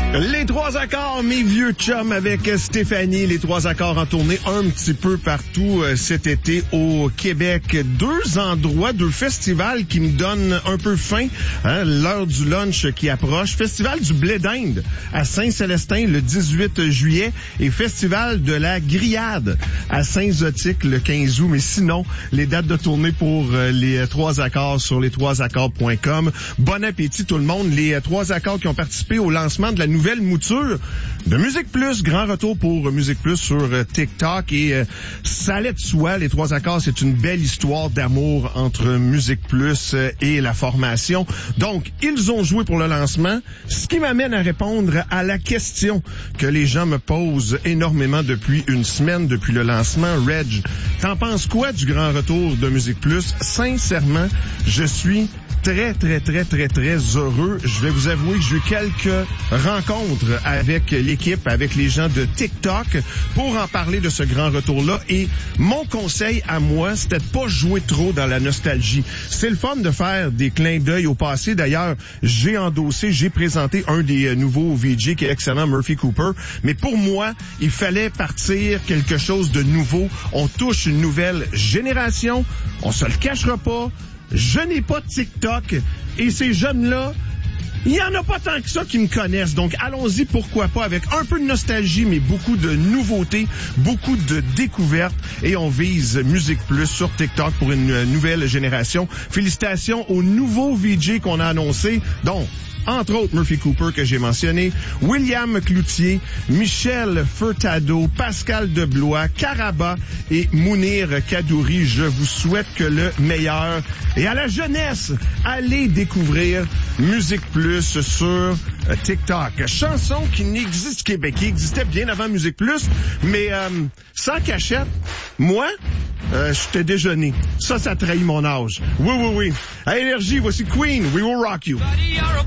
Les trois accords, mes vieux chums avec Stéphanie. Les trois accords en tournée un petit peu partout cet été au Québec. Deux endroits, deux festivals qui me donnent un peu faim. Hein, l'heure du lunch qui approche. Festival du blé d'Inde à Saint-Célestin le 18 juillet et Festival de la grillade à Saint-Zotique le 15 août. Mais sinon, les dates de tournée pour les trois accords sur les3accords.com. Bon appétit tout le monde. Les trois accords qui ont participé au lancement de la nouvelle mouture de Musique Plus, grand retour pour Musique Plus sur TikTok et ça allait de soi, les trois accords, c'est une belle histoire d'amour entre Musique Plus et la formation. Donc, ils ont joué pour le lancement, ce qui m'amène à répondre à la question que les gens me posent énormément depuis une semaine, depuis le lancement. Reg, t'en penses quoi du grand retour de Musique Plus? Sincèrement, je suis très heureux. Je vais vous avouer que j'ai eu quelques rencontres avec l'équipe, avec les gens de TikTok pour en parler de ce grand retour-là. Et mon conseil à moi, c'était de pas jouer trop dans la nostalgie. C'est le fun de faire des clins d'œil au passé. D'ailleurs, j'ai présenté un des nouveaux VJ qui est excellent, Murphy Cooper. Mais pour moi, il fallait partir quelque chose de nouveau. On touche une nouvelle génération. On se le cachera pas. Je n'ai pas de TikTok et ces jeunes-là, il y en a pas tant que ça qui me connaissent. Donc, allons-y, pourquoi pas, avec un peu de nostalgie, mais beaucoup de nouveautés, beaucoup de découvertes. Et on vise Musique Plus sur TikTok pour une nouvelle génération. Félicitations aux nouveaux VJ qu'on a annoncés, dont entre autres Murphy Cooper que j'ai mentionné, William Cloutier, Michel Furtado, Pascal Deblois, Caraba et Mounir Kadouri. Je vous souhaite que le meilleur. Et à la jeunesse, allez découvrir Musique Plus sur TikTok. Chanson qui existait bien avant Musique Plus, mais sans cachette. Moi, j'étais déjeuné. Ça trahit mon âge. Oui. À Énergie, voici Queen, We Will Rock You.